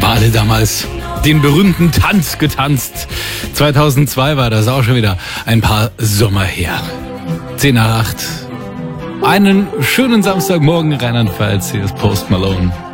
Wale damals den berühmten Tanz getanzt. 2002 war das, auch schon wieder ein paar Sommer her. 7:50. Einen schönen Samstagmorgen, Rheinland-Pfalz. Hier ist Post Malone.